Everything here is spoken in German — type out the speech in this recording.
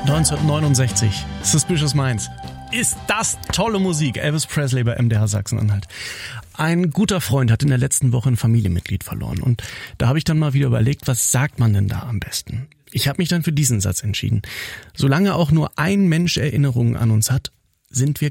1969, Suspicious Minds. Ist das tolle Musik? Elvis Presley bei MDR Sachsen-Anhalt. Ein guter Freund hat in der letzten Woche ein Familienmitglied verloren. Und da habe ich dann mal wieder überlegt, was sagt man denn da am besten? Ich habe mich dann für diesen Satz entschieden. Solange auch nur ein Mensch Erinnerungen an uns hat, sind wir